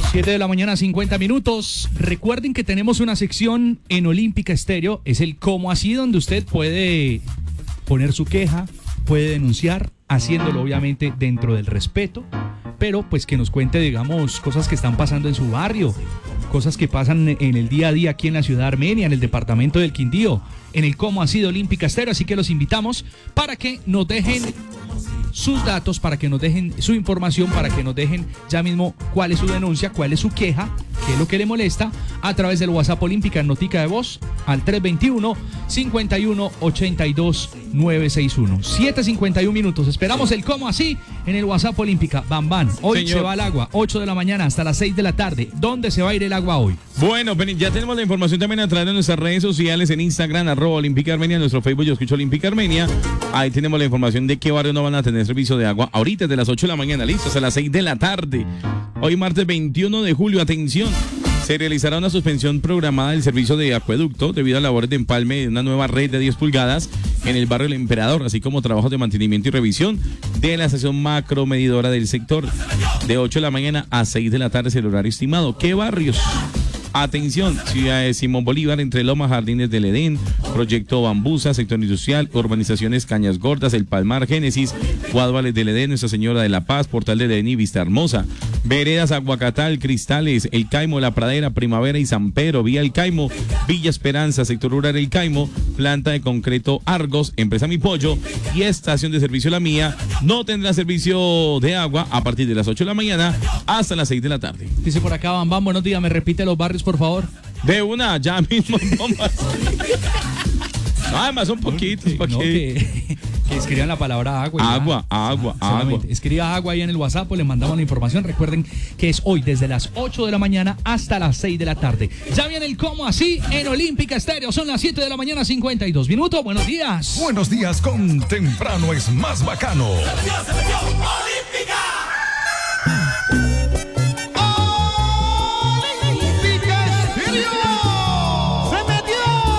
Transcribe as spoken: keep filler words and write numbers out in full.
siete de la mañana, cincuenta minutos. Recuerden que tenemos una sección en Olímpica Estéreo. Es el Cómo Así, donde usted puede poner su queja, puede denunciar, haciéndolo obviamente dentro del respeto, pero pues que nos cuente, digamos, cosas que están pasando en su barrio, cosas que pasan en el día a día aquí en la ciudad de Armenia, en el departamento del Quindío, en el Cómo Así de Olímpica Estéreo. Así que los invitamos para que nos dejen sus datos, para que nos dejen su información, para que nos dejen ya mismo cuál es su denuncia, cuál es su queja, qué es lo que le molesta, a través del WhatsApp Olímpica en notica de voz al tres veintiuno, cincuenta y uno, ochenta y dos, novecientos sesenta y uno. siete cincuenta y uno minutos. Esperamos el Cómo Así en el WhatsApp Olímpica. Bam, bam. Hoy Señor. Se va el agua, ocho de la mañana hasta las seis de la tarde. ¿Dónde se va a ir el agua hoy? Bueno, ya tenemos la información también a través de nuestras redes sociales, en Instagram, arroba Olímpica Armenia, en nuestro Facebook Yo Escucho Olímpica Armenia. Ahí tenemos la información de qué barrios no van a tener servicio de agua ahorita desde las ocho de la mañana, listos, a las seis de la tarde. Hoy martes veintiuno de julio, atención, se realizará una suspensión programada del servicio de acueducto debido a labores de empalme de una nueva red de diez pulgadas en el barrio El Emperador, así como trabajos de mantenimiento y revisión de la estación macromedidora del sector. De ocho de la mañana a seis de la tarde es el horario estimado. ¿Qué barrios? Atención, Ciudad de Simón Bolívar, Entre Lomas, Jardines del Edén, Proyecto Bambusa, Sector Industrial, Urbanizaciones Cañas Gordas, El Palmar, Génesis, Guaduales del Edén, Nuestra Señora de la Paz, Portal del Edén y Vista Hermosa, Veredas Aguacatal, Cristales, El Caimo, La Pradera, Primavera y San Pedro, Vía El Caimo, Villa Esperanza, Sector Rural El Caimo, Planta de Concreto Argos, Empresa Mi Pollo y Estación de Servicio La Mía. No tendrá servicio de agua a partir de las ocho de la mañana hasta las seis de la tarde. Dice por acá, Bam Bam, buenos días, me repite los barrios, por favor. De una, ya mismo. Nada más, un poquito. No, no, que, que escriban la palabra agua. Agua, ya. agua, Solamente agua. Escriba agua ahí en el WhatsApp, les mandamos la información. Recuerden que es hoy desde las ocho de la mañana hasta las seis de la tarde. Ya viene el Cómo Así en Olímpica Estéreo. Son las siete de la mañana, cincuenta y dos minutos. Buenos días. Buenos días con Temprano es más bacano. ¡Olímpica!